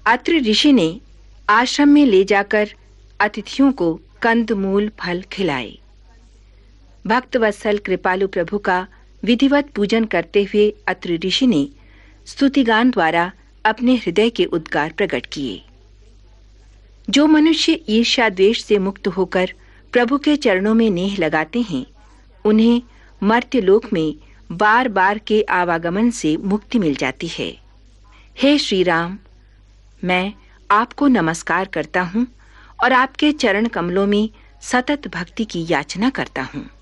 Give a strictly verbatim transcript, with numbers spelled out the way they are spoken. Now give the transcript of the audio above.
अत्रि ऋषि ने आश्रम में ले जाकर अतिथियों को कंदमूल फल खिलाए। भक्त वत्सल कृपालु प्रभु का विधिवत पूजन करते हुए अत्रि ऋषि ने स्तुतिगान द्वारा अपने हृदय के उद्गार प्रकट किए। जो मनुष्य ईर्ष्या द्वेष से मुक्त होकर प्रभु के चरणों में नेह लगाते हैं, उन्हें मर्त्य लोक में बार बार के आवागमन से मुक्ति मिल जाती है। हे श्री राम, मैं आपको नमस्कार करता हूँ और आपके चरण कमलों में सतत भक्ति की याचना करता हूँ।